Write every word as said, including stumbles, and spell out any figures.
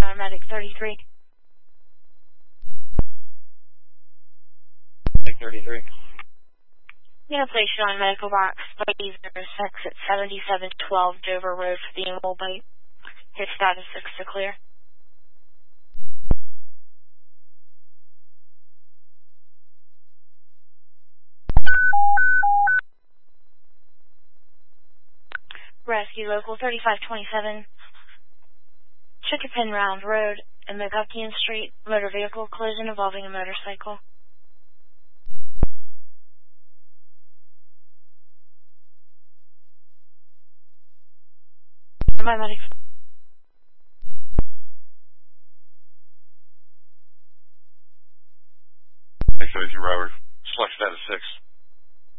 Medic thirty-three. Medic thirty-three. I'm going to place you on medical box, Buddy zero six at seventy-seven twelve Dover Road for the animal bite. His status looks to clear. Rescue Local thirty-five twenty-seven, Chickapin Round Road and McGuckian Street, motor vehicle collision involving a motorcycle. My medic. thirty-three, Robert. Select status six.